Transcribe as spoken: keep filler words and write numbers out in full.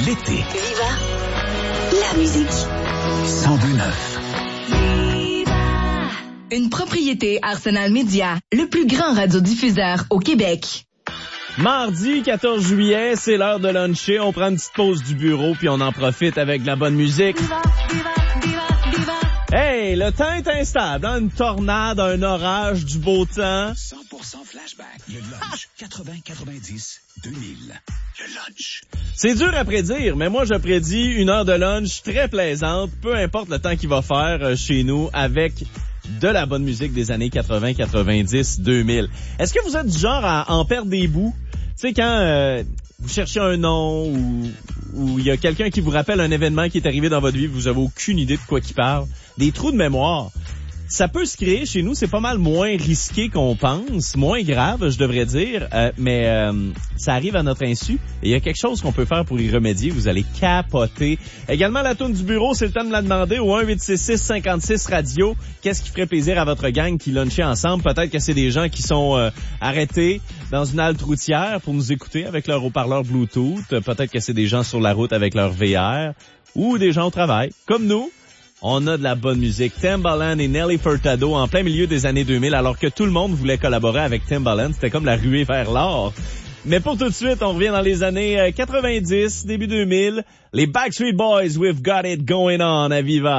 l'été. Viva la musique. cent deux neuf. Une propriété Arsenal Média, le plus grand radiodiffuseur au Québec. Mardi quatorze juillet, c'est l'heure de luncher. On prend une petite pause du bureau puis on en profite avec de la bonne musique. Viva, viva, viva, viva. Hey, le temps est instable, hein? Une tornade, un orage, du beau temps. cent pour cent flashback. Le lunch. quatre-vingts quatre-vingt-dix deux mille. Le lunch. C'est dur à prédire, mais moi je prédis une heure de lunch très plaisante, peu importe le temps qu'il va faire euh, chez nous, avec de la bonne musique des années quatre-vingts, quatre-vingt-dix, deux mille. Est-ce que vous êtes du genre à en perdre des bouts? Tu sais, quand euh, vous cherchez un nom ou ou il y a quelqu'un qui vous rappelle un événement qui est arrivé dans votre vie, vous avez aucune idée de quoi qu'il parle, des trous de mémoire. Ça peut se créer chez nous, c'est pas mal moins risqué qu'on pense, moins grave, je devrais dire, euh, mais euh, ça arrive à notre insu et il y a quelque chose qu'on peut faire pour y remédier, vous allez capoter. Également, la tourne du bureau, c'est le temps de la demander au un huit six six cinquante-six radio. Qu'est-ce qui ferait plaisir à votre gang qui lunchait ensemble? Peut-être que c'est des gens qui sont euh, arrêtés dans une halte routière pour nous écouter avec leur haut-parleur Bluetooth. Peut-être que c'est des gens sur la route avec leur V R ou des gens au travail, comme nous. On a de la bonne musique. Timbaland et Nelly Furtado en plein milieu des années deux mille, alors que tout le monde voulait collaborer avec Timbaland. C'était comme la ruée vers l'or. Mais pour tout de suite, on revient dans les années quatre-vingt-dix, début deux mille. Les Backstreet Boys, We've Got It Going On à Viva.